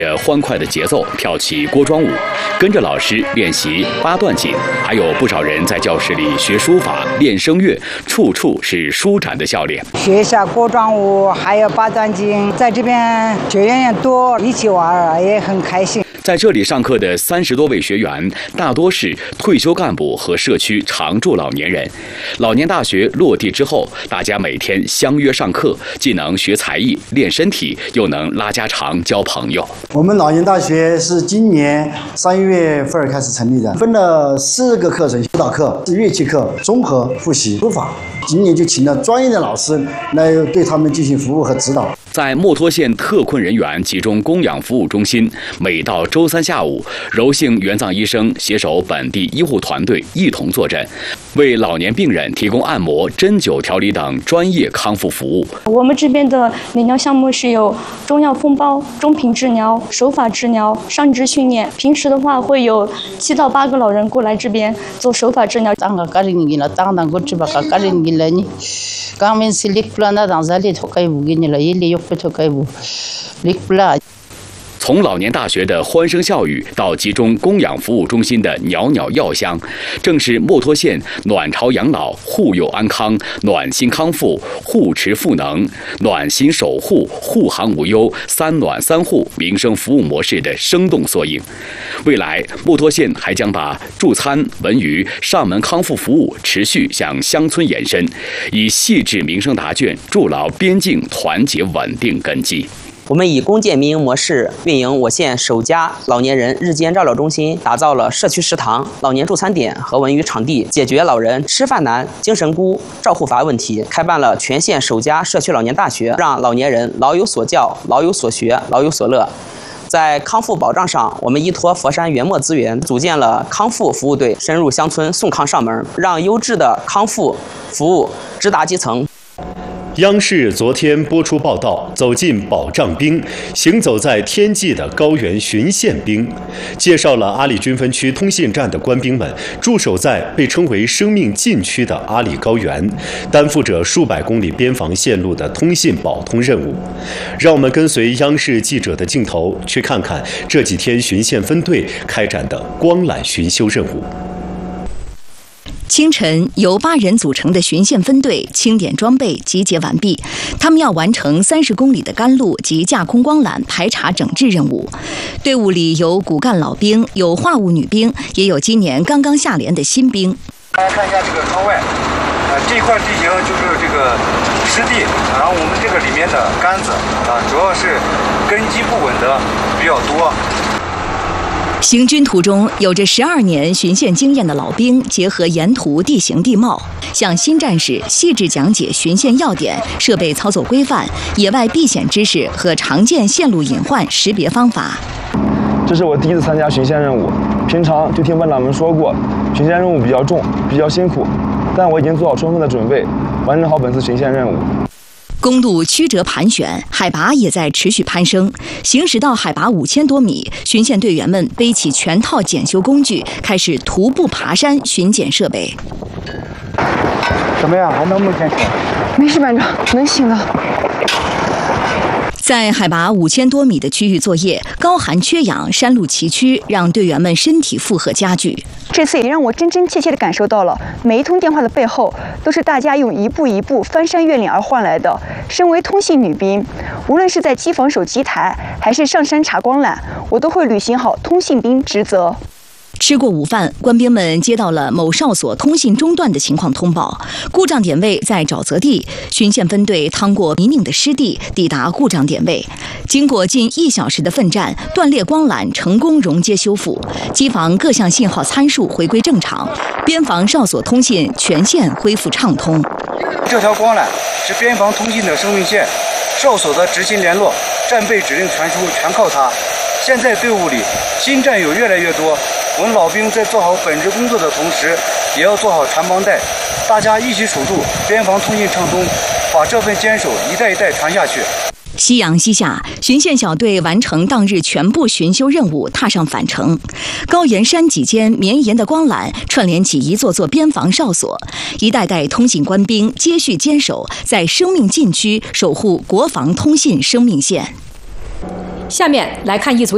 欢快的节奏跳起锅庄舞，跟着老师练习八段锦，还有不少人在教室里学书法、练声乐，处处是舒展的笑脸。 学一下锅庄舞，还有八段锦，在这边学员也多，一起玩也很开心。 在这里上课的30多位学员，大多是退休干部和社区常住老年人。老年大学落地之后，大家每天相约上课，既能学才艺、练身体，又能拉家常、交朋友。 我们老年大学是今年3月份开始成立的，分了4个课程：舞蹈课、乐器课、综合复习、书法。今年就请了专业的老师来对他们进行服务和指导。 在墨脱县特困人员集中供养服务中心，每到周3下午，柔性援藏医生携手本地医护团队一同坐诊，为老年病人提供按摩、针灸调理等专业康复服务。 我们这边的理疗项目是有中药封包、中品治疗、手法治疗、上肢训练。平时的话会有7到8个老人过来这边做手法治疗。 从老年大学的欢声笑语到集中供养服务中心的袅袅药香，正是墨脱县暖巢养老、护佑安康、暖心康复、护持赋能、暖心守护、护航无忧3暖3护民生服务模式的生动缩影。未来，墨脱县还将把助餐、文娱、上门康复服务持续向乡村延伸，以细致民生答卷筑牢边境团结稳定根基。 我们以公建民营模式运营我县首家老年人日间照料中心，打造了社区食堂、老年助餐点和文娱场地，解决老人吃饭难、精神孤、照护乏问题。开办了全县首家社区老年大学，让老年人老有所教、老有所学、老有所乐。在康复保障上，我们依托佛山原墨资源，组建了康复服务队，深入乡村送康上门，让优质的康复服务直达基层。 央视昨天播出报道，走进保障兵，行走在天际的高原巡线兵，介绍了阿里军分区通信站的官兵们驻守在被称为生命禁区的阿里高原，担负着数百公里边防线路的通信保通任务。让我们跟随央视记者的镜头，去看看这几天巡线分队开展的光缆巡修任务。 清晨，由8人组成的巡线分队清点装备，集结完毕。他们要完成30公里的干路及架空光缆排查整治任务。队伍里有骨干老兵，有话务女兵，也有今年刚刚下连的新兵。 大家看一下这个窗外，这一块地形就是这个湿地，然后我们这个里面的杆子主要是根基不稳的比较多。 行军途中，有着12年巡线经验的老兵，结合沿途地形地貌，向新战士细致讲解巡线要点、设备操作规范、野外避险知识和常见线路隐患识别方法。 这是我第一次参加巡线任务，平常就听班长们说过，巡线任务比较重，比较辛苦，但我已经做好充分的准备，完成好本次巡线任务。 公路曲折盘旋，海拔也在持续攀升。行驶到海拔5000多米，巡线队员们背起全套检修工具，开始徒步爬山巡检设备。 怎么样？还能不能坚持？ 没事，班长，能行的。 在海拔5000多米的区域作业，高寒缺氧，山路崎岖，让队员们身体负荷加剧。 这次也让我真真切切地感受到了，每一通电话的背后，都是大家用一步一步翻山越岭而换来的。身为通信女兵，无论是在机房守机台，还是上山查光缆，我都会履行好通信兵职责。 吃过午饭，官兵们接到了某哨所通信中断的情况通报，故障点位在沼泽地。巡线分队趟过泥泞的湿地，抵达故障点位。经过近1小时的奋战，断裂光缆成功熔接修复，机房各项信号参数回归正常，边防哨所通信全线恢复畅通。 这条光缆是边防通信的生命线，哨所的执勤联络、战备指令传输全靠它。现在队伍里新战友越来越多，我们老兵在做好本职工作的同时，也要做好传帮带，大家一起守住边防通信畅通，把这份坚守一代一代传下去。 夕阳西下，巡线小队完成当日全部巡修任务，踏上返程。高原山脊间绵延的光缆串联起一座座边防哨所，一代代通信官兵接续坚守，在生命禁区守护国防通信生命线。 下面来看一组